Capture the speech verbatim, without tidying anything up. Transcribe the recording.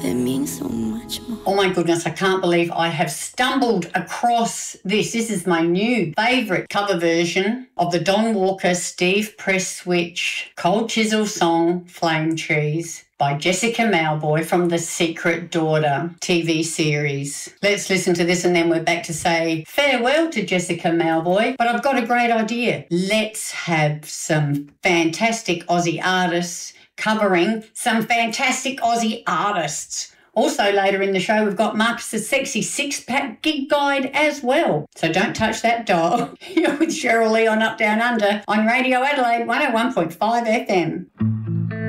that means so much more. Oh my goodness, I can't believe I have stumbled across this. This is my new favourite cover version of the Don Walker Steve Presswitch Cold Chisel song Flame Trees by Jessica Mauboy from the Secret Daughter T V series. Let's listen to this and then we're back to say farewell to Jessica Mauboy. But I've got a great idea. Let's have some fantastic Aussie artists covering some fantastic Aussie artists. Also later in the show, we've got Marcus's Sexy Six-Pack Gig Guide as well. So don't touch that dial. You're with Cheryl Lee on Up Down Under on Radio Adelaide one oh one point five F M.